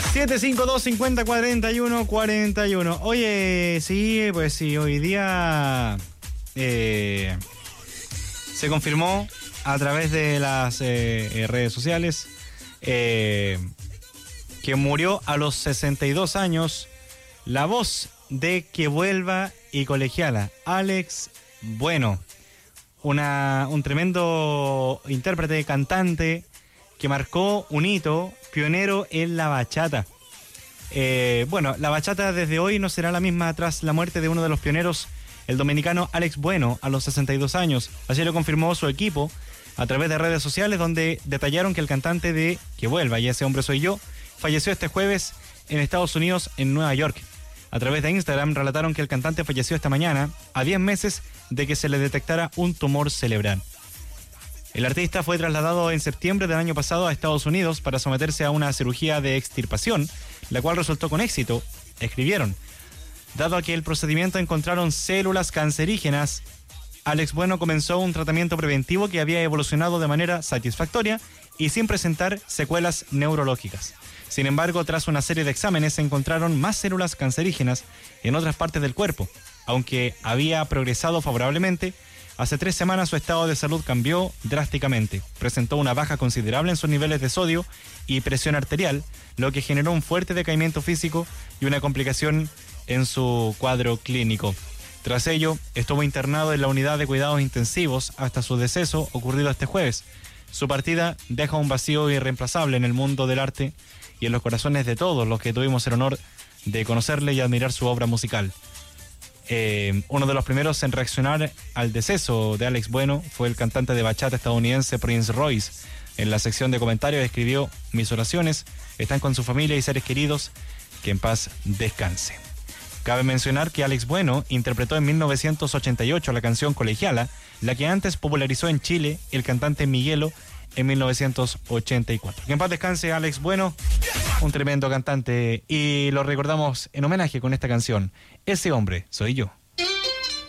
752-50-41-41. Oye, sí, pues sí, hoy día se confirmó a través de las redes sociales que murió a los 62 años la voz de Que Vuelva y Colegiala, Alex Bueno. Un tremendo intérprete, cantante, que marcó un hito, pionero en la bachata. La bachata desde hoy no será la misma tras la muerte de uno de los pioneros, el dominicano Alex Bueno, a los 62 años. Así lo confirmó su equipo a través de redes sociales, donde detallaron que el cantante de Que Vuelva, y ese hombre soy yo, falleció este jueves en Estados Unidos, en Nueva York. A través de Instagram relataron que el cantante falleció esta mañana, a 10 meses de que se le detectara un tumor cerebral. El artista fue trasladado en septiembre del año pasado a Estados Unidos para someterse a una cirugía de extirpación, la cual resultó con éxito, escribieron. Dado a que el procedimiento encontraron células cancerígenas, Alex Bueno comenzó un tratamiento preventivo que había evolucionado de manera satisfactoria y sin presentar secuelas neurológicas. Sin embargo, tras una serie de exámenes se encontraron más células cancerígenas en otras partes del cuerpo. Aunque había progresado favorablemente, hace 3 semanas su estado de salud cambió drásticamente. Presentó una baja considerable en sus niveles de sodio y presión arterial, lo que generó un fuerte decaimiento físico y una complicación en su cuadro clínico. Tras ello, estuvo internado en la unidad de cuidados intensivos hasta su deceso ocurrido este jueves. Su partida deja un vacío irreemplazable en el mundo del arte y en los corazones de todos los que tuvimos el honor de conocerle y admirar su obra musical. Uno de los primeros en reaccionar al deceso de Alex Bueno fue el cantante de bachata estadounidense Prince Royce. En la sección de comentarios escribió: mis oraciones están con su familia y seres queridos, que en paz descanse. Cabe mencionar que Alex Bueno interpretó en 1988 la canción Colegiala, la que antes popularizó en Chile el cantante Miguelo en 1984. Que en paz descanse Alex Bueno, un tremendo cantante, y lo recordamos en homenaje con esta canción, Ese hombre soy yo.